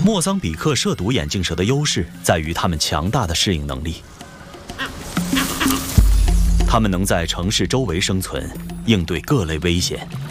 莫桑比克涉毒眼镜蛇的优势在于它们强大的适应能力。它们能在城市周围生存，应对各类危险。